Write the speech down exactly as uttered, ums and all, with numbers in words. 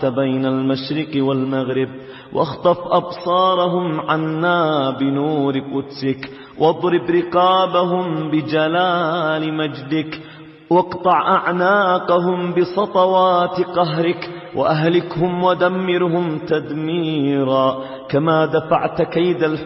فرقت بين المشرق والمغرب، واخطف أبصارهم عنا بنور قدسك، واضرب رقابهم بجلال مجدك، واقطع أعناقهم بسطوات قهرك، وأهلكهم ودمرهم تدميرا، كما دفعت كيد الحسين